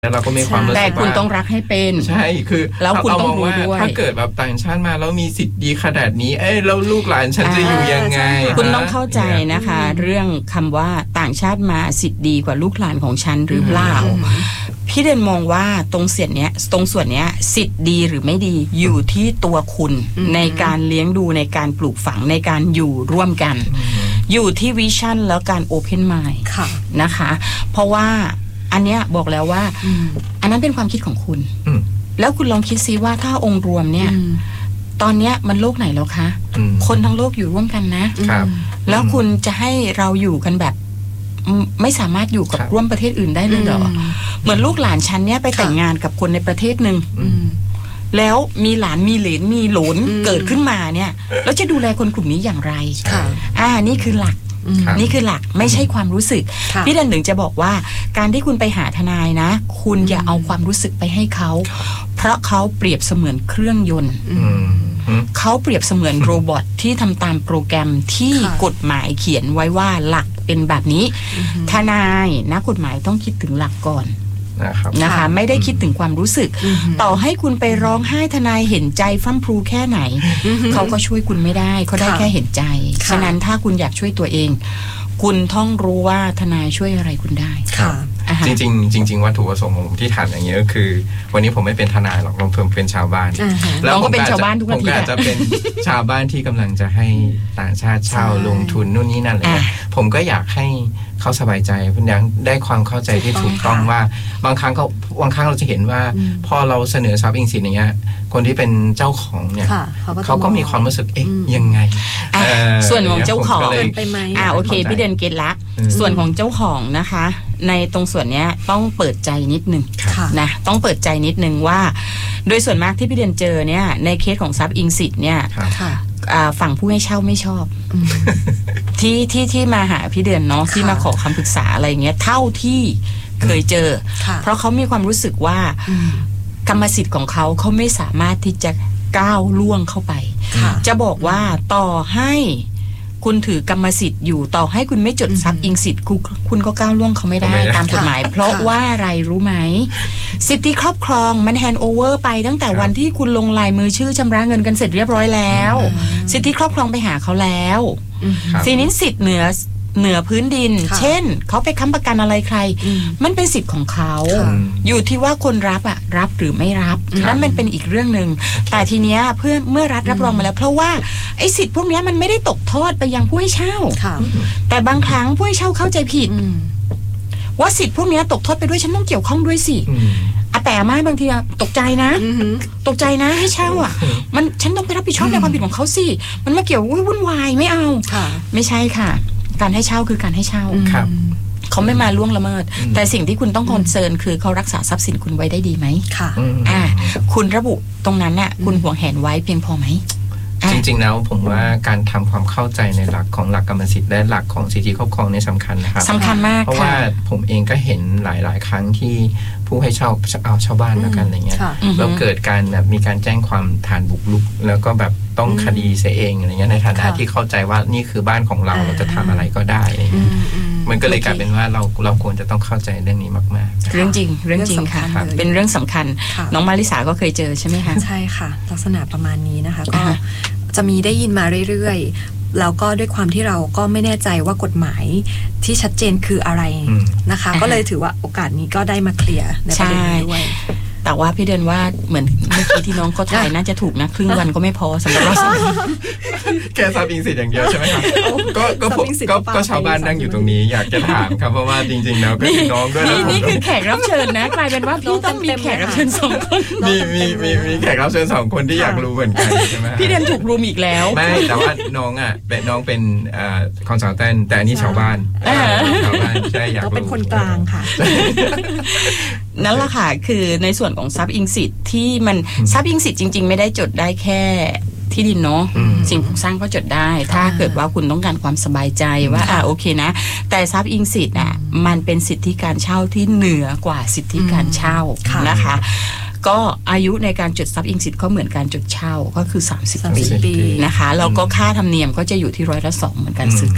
แล้วเราก็มีความรู้สึกว่าแต่คุณต้องรักให้เป็นใช่คือแล้วคุณต้องรู้ด้วยถ้าเกิดแบบต่างชาติมาแล้วมีสิทธิ์ดีขนาดนี้แล้วลูกหลานฉันจะอยู่ยังไงคุณต้องเข้าใจนะคะเรื่องคำว่าต่างชาติมาสิทธิ์ดีกว่าลูกหลานของฉันหรือเปล่าพี่เดนมองว่าตรงส่วนเนี้ยสิทธิ์ดีหรือไม่ดีอยู่ที่ตัวคุณในการเลี้ยงดูในการปลูกฝังในการอยู่ร่วมกันอยู่ที่วิชั่นแล้วการโอเพนไมล์นะคะเพราะว่าอันเนี้ยบอกแล้วว่าอันนั้นเป็นความคิดของคุณแล้วคุณลองคิดซิว่าถ้าองค์รวมเนี่ยตอนเนี้ยมันโลกไหนแล้วคะคนทั้งโลกอยู่ร่วมกันนะแล้วคุณจะให้เราอยู่กันแบบไม่สามารถอยู่กับร่วมประเทศอื่นได้เลยเหรอเหมือนลูกหลานฉันเนี่ยไปแต่งงานกับคนในประเทศหนึ่งแล้วมีหลานมีเหลนมีหลนเกิดขึ้นมาเนี่ยแล้วจะดูแลคนกลุ่มนี้อย่างไรนี่คือหลักนี่คือหลักไม่ใช่ความรู้สึกพี่เดนถึงจะบอกว่าการที่คุณไปหาทนายนะคุณอย่าเอาความรู้สึกไปให้เขาเพราะเขาเปรียบเสมือนเครื่องยนต์เขาเปรียบเสมือนโรบอทที่ทำตามโปรแกรมที่กฎหมายเขียนไว้ว่าหลักเป็นแบบนี้ทนายนักกฎหมายต้องคิดถึงหลักก่อนนะคะไม่ได้คิดถึงความรู้สึกต่อให้คุณไปร้องไห้ทนายเห็นใจฟั่มพรูแค่ไหนเขาก็ช่วยคุณไม่ได้เขาได้แค่เห็นใจฉะนั้นถ้าคุณอยากช่วยตัวเองคุณต้องรู้ว่าทนายช่วยอะไรคุณได้จริงวัตถุประสงค์ของผมที่ถามอย่างนี้ก็คือวันนี้ผมไม่เป็นทนายหรอกผมเป็นชาวบ้านแล้วผมก็เป็นชาวบ้านทุกผมก็อาจจะเป็นชาวบ้านที่กำลังจะให้ต่างชาติเช่าลงทุนนู่นนี่นั่นเลยผมก็อยากให้เขาสบายใจเพื่อนยังได้ความเข้าใจที่ถูกต้องว่าบางครั้งเราจะเห็นว่าพอเราเสนอทรัพย์อิงสิทธิ์อย่างเงี้ยคนที่เป็นเจ้าของเนี่ยเขาก็มีความรู้สึกยังไงส่วนของเจ้าของโอเคพี่เดนเก็ตละส่วนของเจ้าของนะคะในตรงส่วนนี้ต้องเปิดใจนิดนึงนะต้องเปิดใจนิดนึงว่าโดยส่วนมากที่พี่เดนเจอเนี่ยในเคสของทรัพย์อิงสิทธิ์เนี่ยฝั่งผู้ให้เช่าไม่ชอบที่มาหาพี่เดือนเนาะที่มาขอคำปรึกษาอะไรเงี้ยเท่าที่เคยเจอเพราะเขามีความรู้สึกว่ากรรมสิทธิ์ของเขาไม่สามารถที่จะก้าวล่วงเข้าไปจะบอกว่าต่อให้คุณถือกรรมสิทธิ์อยู่ต่อให้คุณไม่จดทรัพย์อิงสิทธิ์คุณก็ก้าวล่วงเขาไม่ได้ตามกฎหมายเพราะว่าอะไรรู้ไหมสิทธิครอบครองมันแฮนด์โอเวอร์ไปตั้งแต่วันที่คุณลงลายมือชื่อชำระเงินกันเสร็จเรียบร้อยแล้วสิทธิครอบครองไปหาเขาแล้วสินี้สิทธิ์เหนือพื้นดินเช่นเขาไปค้ำประกันอะไรใครมันเป็นสิทธิ์ของเขาอยู่ที่ว่าคนรับหรือไม่รับนั่นมันเป็นอีกเรื่องนึงแต่ทีเนี้ยเมื่อรัฐรับรองมาแล้วเพราะว่าไอ้สิทธิ์พวกนี้มันไม่ได้ตกทอดไปยังผู้ให้เช่าแต่บางครั้งผู้ให้เช่าเข้าใจผิดว่าสิทธิ์พวกนี้ตกทอดไปด้วยฉันต้องเกี่ยวข้องด้วยสิแต่อาม่าบางทีตกใจนะตกใจนะให้เช่ามันฉันต้องไปรับผิดชอบในความผิดของเขาสิมันมาเกี่ยววุ่นวายไม่เอาไม่ใช่ค่ะการให้เช่าคือการให้เช่าเขาไม่มาล่วงละเมิดแต่สิ่งที่คุณต้องคอนเซิร์นคือเขารักษาทรัพย์สินคุณไว้ได้ดีไหมคุณระบุตรงนั้นน่ะคุณห่วงแหนไว้เพียงพอไหมจริงๆแล้วผมว่าการทำความเข้าใจในหลักของหลักกรรมสิทธิ์และหลักของสิทธิครอบครองนี่สำคัญนะครับสำคัญมากเพราะว่าผมเองก็เห็นหลายๆครั้งที่ผู้ให้เช่าชาวบ้านแล้วกันอะไรเงี้ยแล้วเกิดการแบบมีการแจ้งความฐานบุกรุกแล้วก็แบบต้องคดีเสียเองอะไรเงี้ยในฐานะที่เข้าใจว่านี่คือบ้านของเราจะทำอะไรก็ได้อะไรเงี้ยมันก็เลยกลายเป็นว่าเราควรจะต้องเข้าใจเรื่องนี้มากๆเรื่องจริงค่ะเป็นเรื่องสำคัญน้องมาริสาก็เคยเจอใช่ไหมคะใช่ค่ะลักษณะประมาณนี้นะคะก็จะมีได้ยินมาเรื่อยๆแล้วก็ด้วยความที่เราก็ไม่แน่ใจว่ากฎหมายที่ชัดเจนคืออะไรนะคะก็เลยถือว่าโอกาสนี้ก็ได้มาเคลียร์ในประเด็นนี้ด้วยแต่ว่าพี่เดินว่าเหมือนเมื่อกี้ที่น้องเขาถ่ายน่าจะถูกนะครึ่งวันก็ไม่พอสำหรับเราแค่ทรัพย์อิงสิทธิ์อย่างเดียวใช่ไหมครับก็ชาวบ้านนั่งอยู่ตรงนี้อยากจะถามครับเพราะว่าจริงๆแล้วก็มีน้องด้วยนี่คือแขกรับเชิญนะกลายเป็นว่าพี่ต้องมีแขกรับเชิญ2คนมีแขกรับเชิญ2คนที่อยากรู้เหมือนกันใช่ไหมพี่เดินถูกรุมอีกแล้วไม่แต่ว่าน้องเป็นคอนซัลแทนแต่อันนี้ชาวบ้านใช่อยากรู้เป็นคนกลางค่ะนั่นแหละค่ะคือในส่วนของทรัพย์อิงสิทธิ์ที่มันทรัพย์อิงสิทธิ์จริงๆไม่ได้จดได้แค่ที่ดินเนาะสิ่งปลูกสร้างก็จดได้ถ้าเกิดว่าคุณต้องการความสบายใจว่าโอเคนะแต่ทรัพย์อิงสิทธิ์มันเป็นสิทธิการเช่าที่เหนือกว่าสิทธิการเช่านะคะก็อายุในการจดทรัพย์อิงสิทธิ์ก็เหมือนการจดเช่าก็คือ30 ปีนะคะแล้วก็ค่าธรรมเนียมก็จะอยู่ที่2%เหมือนการซื้อขาย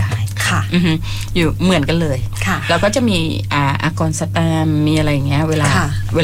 อยู่เหมือนกันเลยแล้วก็จะมีอากรสแตมมีอะไรอย่างเงี้ยเวลา